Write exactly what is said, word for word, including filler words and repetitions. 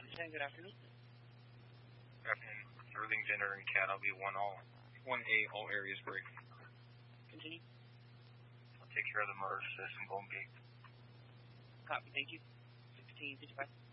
ten, good afternoon. Good afternoon. Sterling Jenner and Cat, I'll be one all, one A, all areas break. Continue. I'll take care of the motor system, Golden Gate. Copy, thank you. sixteen, fifty-five.